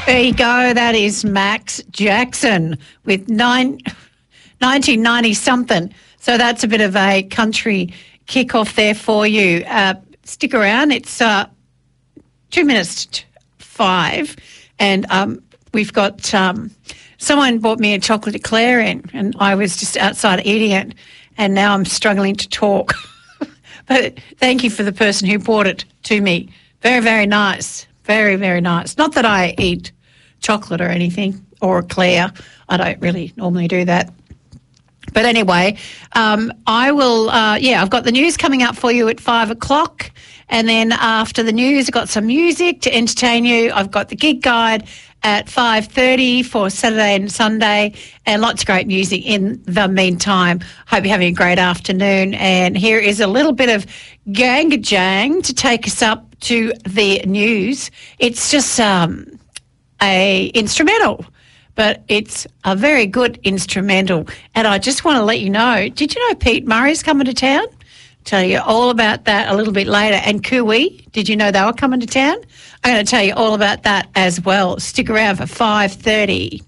There you go. That is Max Jackson with 1990-something. So that's a bit of a country kick-off there for you. Stick around. It's 2 minutes to 5, and we've got someone bought me a chocolate eclair in, and I was just outside eating it, and now I'm struggling to talk. But thank you for the person who bought it to me. Very, very nice. Very, very nice. Not that I eat chocolate or anything, or eclair. I don't really normally do that. But anyway, I will, I've got the news coming up for you at 5 o'clock. And then after the news, I've got some music to entertain you. I've got the gig guide at 5:30 for Saturday and Sunday, and lots of great music in the meantime. Hope you're having a great afternoon. And here is a little bit of Gangajang to take us up to the news. It's just a instrumental, but it's a very good instrumental. And I just want to let you know, did you know Pete Murray's coming to town? Tell you all about that a little bit later. And Kui, did you know they were coming to town? I'm going to tell you all about that as well. Stick around for 5:30.